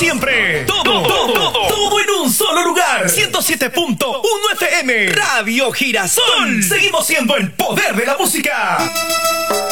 siempre. Todo en un solo lugar. 107.1 FM. Radio Girasol. Seguimos siendo el poder de la música.